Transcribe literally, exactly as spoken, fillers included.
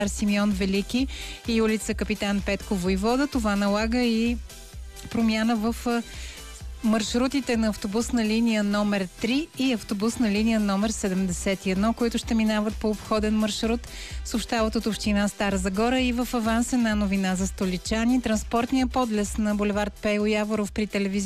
Симеон Велики и улица Капитан Петко Войвода. Това налага и промяна в маршрутите на автобусна линия номер три и автобусна линия номер седемдесет и едно, които ще минават по обходен маршрут, съобщават от община Стара Загора. И в аванс една новина за столичани. Транспортния подлез на булевард Пейо Яворов при телевизия